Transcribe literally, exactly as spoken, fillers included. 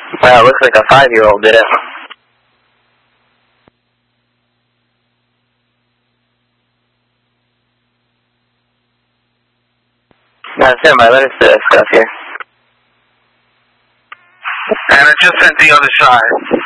Wow, it looks like a five-year-old did it. That's it, my lettuce uh, stuff here. And I just sent the other side.